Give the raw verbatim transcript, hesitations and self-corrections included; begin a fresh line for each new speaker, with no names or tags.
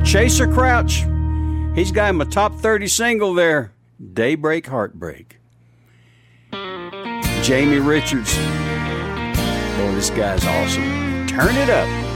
Chaser Crouch. He's got him a top thirty single there, Daybreak Heartbreak. Jamie Richards. Boy, this guy's awesome. Turn it up.